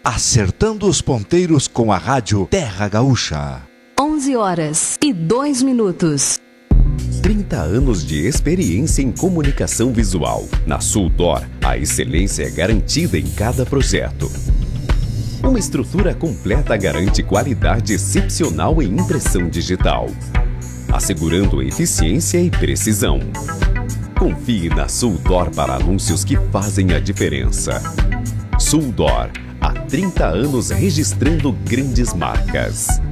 Acertando os ponteiros com a rádio Terra Gaúcha. 11h02. 30 anos de experiência em comunicação visual. Na Suldor, a excelência é garantida em cada projeto. Uma estrutura completa garante qualidade excepcional em impressão digital, assegurando eficiência e precisão. Confie na Suldor para anúncios que fazem a diferença. Suldor, há 30 anos registrando grandes marcas.